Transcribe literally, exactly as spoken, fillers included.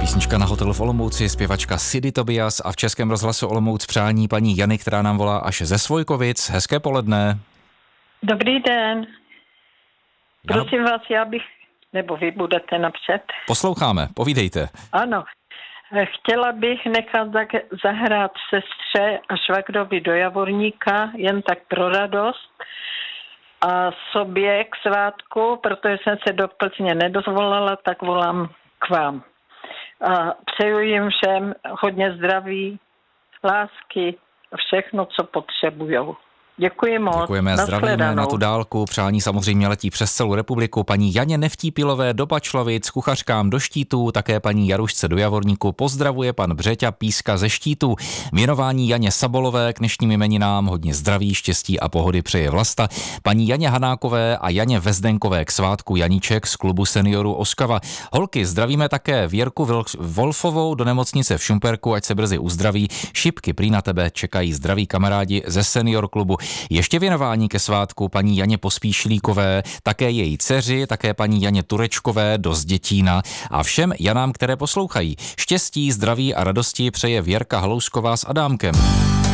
Písnička na hotelu v Olomouci, zpěvačka Sidy Tobias a v Českém rozhlasu Olomouc přání paní Jany, která nám volá až ze Svojkovic. Hezké poledne. Dobrý den. Jano... Prosím vás, já bych, nebo vy budete napřed. Posloucháme, povídejte. Ano. Chtěla bych nechat zahrát sestře a švagrovi do Javorníka, jen tak pro radost. A sobě k svátku, protože jsem se do Plzně nedozvolala, tak volám k vám. A přeju jim všem hodně zdraví, lásky a všechno, co potřebujou. Děkuji moc. Děkujeme, zdravíme na tu dálku. Přání samozřejmě letí přes celou republiku. Paní Janě Nevtípilové do Bačlavic, kuchařkám do Štítů, také paní Jarušce do Javorníku. Pozdravuje pan Břeťa Píska ze Štítů. Věnování Janě Sabolové k dnešním jmeninám hodně zdraví, štěstí a pohody přeje Vlasta. Paní Janě Hanákové a Janě Vezdenkové k svátku Janíček z klubu seniorů Oskava. Holky, zdravíme také Věrku Wolfovou do nemocnice v Šumperku, ať se brzy uzdraví. Šipky prý na tebe čekají zdraví kamarádi ze senior klubu. Ještě věnování ke svátku paní Janě Pospíšilíkové, také její dceři, také paní Janě Turečkové do Zdětína a všem Janám, které poslouchají. Štěstí, zdraví a radosti přeje Věrka Halousková s Adámkem.